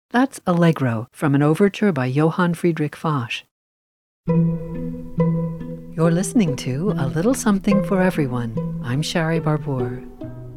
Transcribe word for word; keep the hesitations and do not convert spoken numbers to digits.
That's Allegro from an overture by Johann Friedrich Foch. You're listening to A Little Something for Everyone. I'm Shari Barbour.